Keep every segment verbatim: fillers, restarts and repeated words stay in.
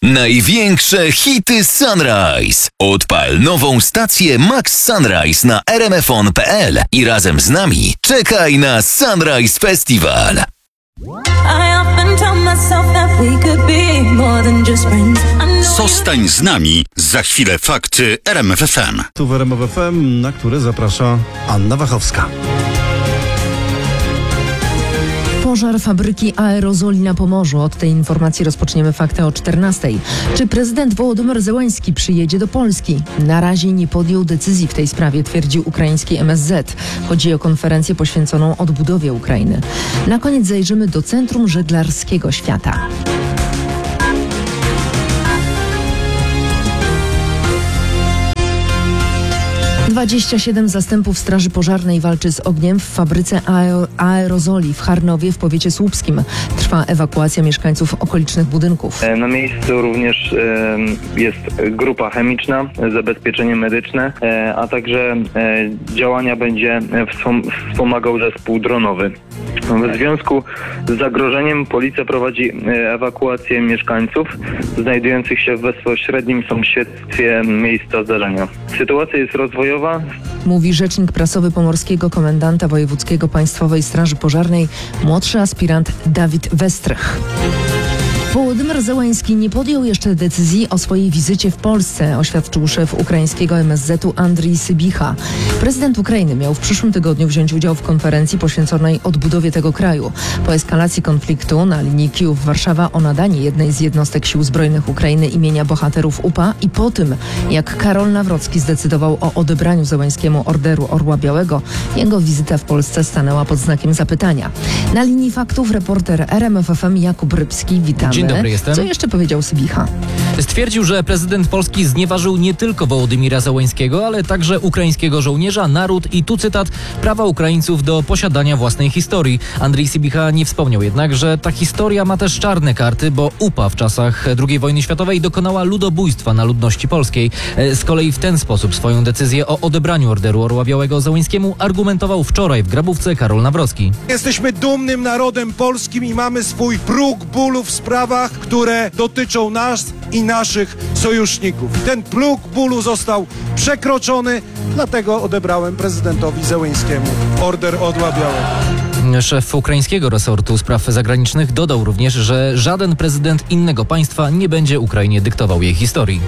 Największe hity Sunrise. Odpal nową stację Max Sunrise na r m f on kropka p l i razem z nami czekaj na Sunrise Festival. Zostań z nami, za chwilę fakty R M F F M. Tu w R M F F M, na które zaprasza Anna Wachowska. Pożar fabryki aerozoli na Pomorzu. Od tej informacji rozpoczniemy fakty o czternastej. Czy prezydent Wołodymyr Zełański przyjedzie do Polski? Na razie nie podjął decyzji w tej sprawie, twierdzi ukraiński M S Z. Chodzi o konferencję poświęconą odbudowie Ukrainy. Na koniec zajrzymy do Centrum Żeglarskiego Świata. dwadzieścia siedem zastępów Straży Pożarnej walczy z ogniem w fabryce aerozoli w Charnowie w powiecie słupskim. Trwa ewakuacja mieszkańców okolicznych budynków. Na miejscu również jest grupa chemiczna, zabezpieczenie medyczne, a także działania będzie wspomagał zespół dronowy. W związku z zagrożeniem policja prowadzi ewakuację mieszkańców znajdujących się w bezpośrednim sąsiedztwie miejsca zdarzenia. Sytuacja jest rozwojowa. Mówi rzecznik prasowy pomorskiego komendanta wojewódzkiego Państwowej Straży Pożarnej, młodszy aspirant Dawid Westrych. Wołodymyr Zełański nie podjął jeszcze decyzji o swojej wizycie w Polsce, oświadczył szef ukraińskiego M S Z-u Andrii Sybicha. Prezydent Ukrainy miał w przyszłym tygodniu wziąć udział w konferencji poświęconej odbudowie tego kraju. Po eskalacji konfliktu na linii Kijów-Warszawa o nadanie jednej z jednostek sił zbrojnych Ukrainy imienia bohaterów U P A i po tym, jak Karol Nawrocki zdecydował o odebraniu Zełańskiemu Orderu Orła Białego, jego wizyta w Polsce stanęła pod znakiem zapytania. Na linii faktów reporter R M F F M Jakub Rybski. Witamy. Dzień dobry, jestem. Co jeszcze powiedział Sybicha? Stwierdził, że prezydent Polski znieważył nie tylko Wołodymira Zełańskiego, ale także ukraińskiego żołnierza, naród i tu cytat, prawa Ukraińców do posiadania własnej historii. Andrii Sybicha nie wspomniał jednak, że ta historia ma też czarne karty, bo U P A w czasach drugiej wojny światowej dokonała ludobójstwa na ludności polskiej. Z kolei w ten sposób swoją decyzję o odebraniu Orderu Orła Białego Zełańskiemu argumentował wczoraj w Grabówce Karol Nawrocki. Jesteśmy dumnym narodem polskim i mamy swój próg bólu w sprawach, które dotyczą nas i naszych sojuszników. I ten próg bólu został przekroczony, dlatego odebrałem prezydentowi Zełańskiemu Order Orła Białego. Szef ukraińskiego resortu spraw zagranicznych dodał również, że żaden prezydent innego państwa nie będzie Ukrainie dyktował jej historii.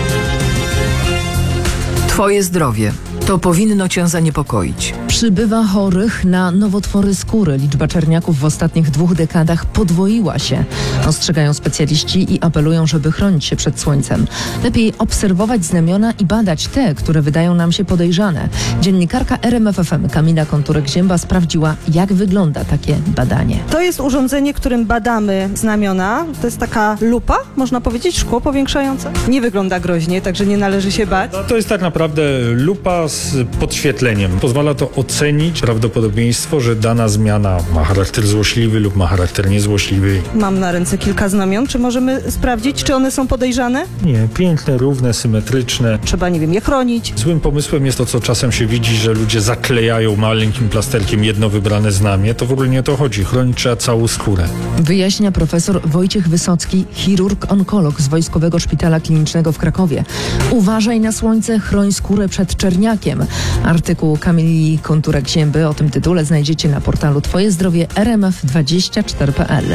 Twoje zdrowie. To powinno cię zaniepokoić. Przybywa chorych na nowotwory skóry. Liczba czerniaków w ostatnich dwóch dekadach podwoiła się. Ostrzegają specjaliści i apelują, żeby chronić się przed słońcem. Lepiej obserwować znamiona i badać te, które wydają nam się podejrzane. Dziennikarka R M F F M Kamila Konturek-Zięba sprawdziła, jak wygląda takie badanie. To jest urządzenie, którym badamy znamiona. To jest taka lupa, można powiedzieć, szkło powiększające. Nie wygląda groźnie, także nie należy się bać. To jest tak naprawdę lupa z podświetleniem. Pozwala to ocenić prawdopodobieństwo, że dana zmiana ma charakter złośliwy lub ma charakter niezłośliwy. Mam na ręce kilka znamion. Czy możemy sprawdzić, czy one są podejrzane? Nie, piękne, równe, symetryczne. Trzeba, nie wiem, je chronić. Złym pomysłem jest to, co czasem się widzi, że ludzie zaklejają maleńkim plasterkiem jedno wybrane znamie. To w ogóle nie o to chodzi. Chronić trzeba całą skórę. Wyjaśnia profesor Wojciech Wysocki, chirurg-onkolog z Wojskowego Szpitala Klinicznego w Krakowie. Uważaj na słońce, chroń skórę przed czerniakiem. Artykuł Kamili Konturek-Zięby o tym tytule znajdziecie na portalu Twoje zdrowie R M F dwadzieścia cztery kropka p l.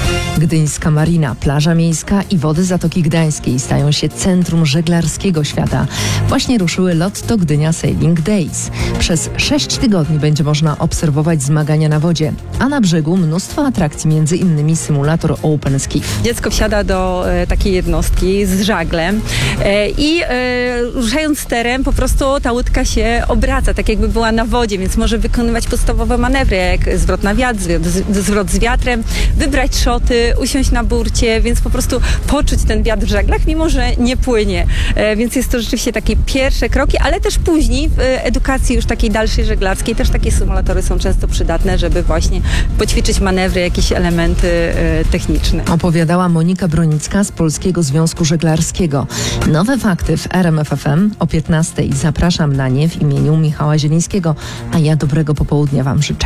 Gdyńska Marina, plaża miejska i wody Zatoki Gdańskiej stają się centrum żeglarskiego świata. Właśnie ruszyły Lotto Gdynia Sailing Days. Przez sześć tygodni będzie można obserwować zmagania na wodzie, a na brzegu mnóstwo atrakcji, między innymi symulator Open Skiff. Dziecko wsiada do e, takiej jednostki z żaglem e, i e, ruszając sterem po prostu ta łódka się obraca, tak jakby była na wodzie, więc może wykonywać podstawowe manewry, jak zwrot na wiatr, zwrot z wiatrem, wybrać szoty, usiąść na burcie, więc po prostu poczuć ten wiatr w żaglach, mimo że nie płynie. E, więc jest to rzeczywiście takie pierwsze kroki, ale też później w e, edukacji już takiej dalszej żeglarskiej też takie symulatory są często przydatne, żeby właśnie poćwiczyć manewry, jakieś elementy e, techniczne. Opowiadała Monika Bronicka z Polskiego Związku Żeglarskiego. Nowe fakty w R M F F M o piętnastej. Zapraszam na nie w imieniu Michała Zielińskiego, a ja dobrego popołudnia Wam życzę.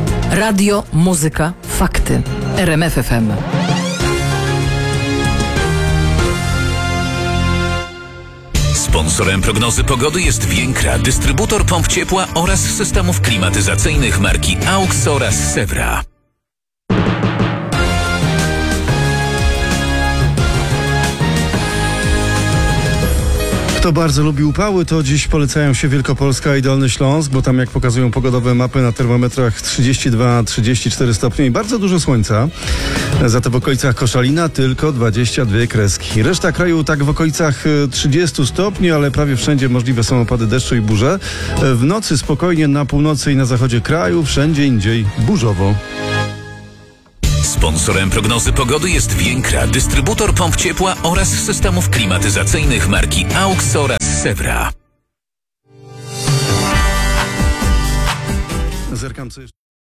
Radio, muzyka, fakty. R M F F M. Sponsorem prognozy pogody jest Więkra, dystrybutor pomp ciepła oraz systemów klimatyzacyjnych marki AUX oraz Sewra. Kto bardzo lubi upały, to dziś polecają się Wielkopolska i Dolny Śląsk, bo tam, jak pokazują pogodowe mapy, na termometrach trzydzieści dwa trzydzieści cztery stopnie i bardzo dużo słońca. Za to w okolicach Koszalina tylko dwadzieścia dwie kreski. Reszta kraju tak w okolicach trzydzieści stopni, ale prawie wszędzie możliwe są opady deszczu i burze. W nocy spokojnie na północy i na zachodzie kraju, wszędzie indziej burzowo. Sponsorem prognozy pogody jest Więkra, dystrybutor pomp ciepła oraz systemów klimatyzacyjnych marki AUX oraz Sewra. Zerkam, co jeszcze...